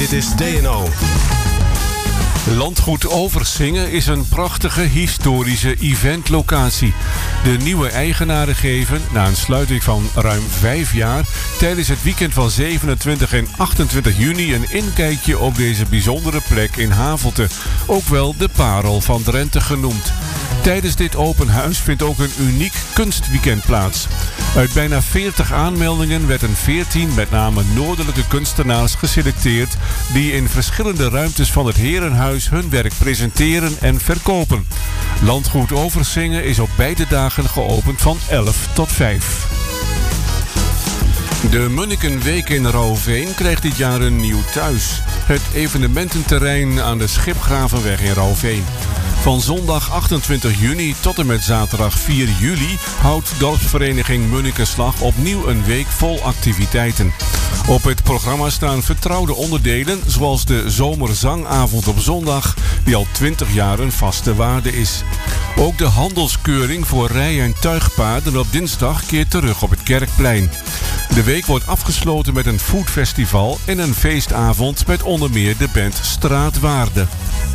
Dit is DNO. Landgoed Oversingen is een prachtige historische eventlocatie. De nieuwe eigenaren geven, na een sluiting van ruim 5 jaar, tijdens het weekend van 27 en 28 juni een inkijkje op deze bijzondere plek in Havelte, ook wel de Parel van Drenthe genoemd. Tijdens dit open huis vindt ook een uniek kunstweekend plaats. Uit bijna 40 aanmeldingen werden 14 met name noordelijke kunstenaars geselecteerd die in verschillende ruimtes van het Herenhuis hun werk presenteren en verkopen. Landgoed Oversingen is op beide dagen geopend van 11 tot 5. De Munnikenweek in Rauwveen krijgt dit jaar een nieuw thuis. Het evenemententerrein aan de Schipgravenweg in Rauwveen. Van zondag 28 juni tot en met zaterdag 4 juli houdt dorpsvereniging Munnikenslag opnieuw een week vol activiteiten. Op het programma staan vertrouwde onderdelen zoals de zomerzangavond op zondag, die al 20 jaar een vaste waarde is. Ook de handelskeuring voor rij- en tuigpaarden op dinsdag keert terug op het Kerkplein. De week wordt afgesloten met een foodfestival en een feestavond met onder meer de band Straatwaarde.